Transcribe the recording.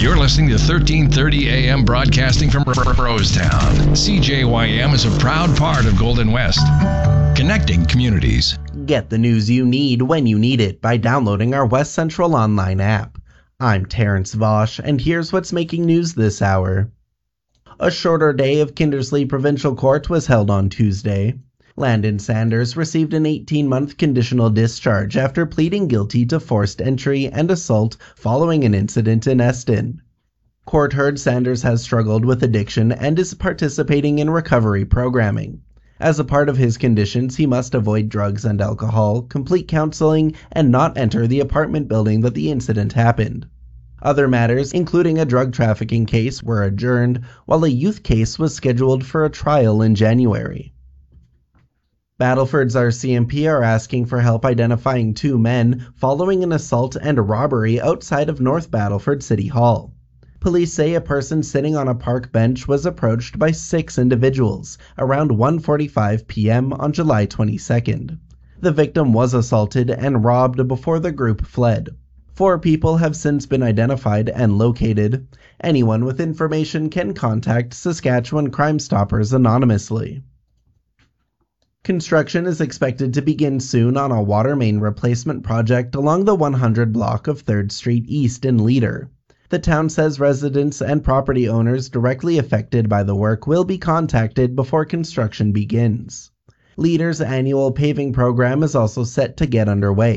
You're listening to 1330 AM broadcasting from Rosetown. CJYM is a proud part of Golden West, connecting communities. Get the news you need when you need it by downloading our West Central online app. I'm Terrence Vosch, and here's what's making news this hour. A shorter day of Kindersley Provincial Court was held on Tuesday. Landon Sanders received an 18-month conditional discharge after pleading guilty to forced entry and assault following an incident in Eston. Court heard Sanders has struggled with addiction and is participating in recovery programming. As a part of his conditions, he must avoid drugs and alcohol, complete counseling, and not enter the apartment building that the incident happened. Other matters, including a drug trafficking case, were adjourned, while a youth case was scheduled for a trial in January. Battleford's RCMP are asking for help identifying two men following an assault and robbery outside of North Battleford City Hall. Police say a person sitting on a park bench was approached by 6 individuals around 1:45 p.m. on July 22nd. The victim was assaulted and robbed before the group fled. 4 people have since been identified and located. Anyone with information can contact Saskatchewan Crime Stoppers anonymously. Construction is expected to begin soon on a water main replacement project along the 100 block of 3rd Street East in Leader. The town says residents and property owners directly affected by the work will be contacted before construction begins. Leader's annual paving program is also set to get underway.